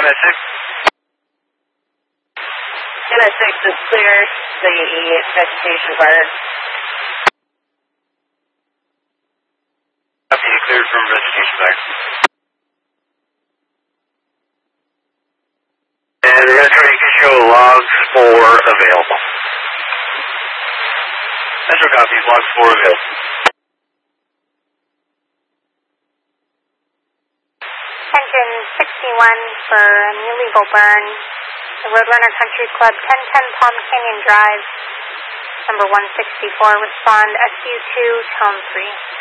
NS6. NS6 is clear. The vegetation fire. Copy, cleared from vegetation fire. And Metro, you can show logs 4 available. Metro copies, logs 4 available. Engine 61 for an illegal burn. The Roadrunner Country Club, 1010 Palm Canyon Drive, number 164, respond SU2, tone 3.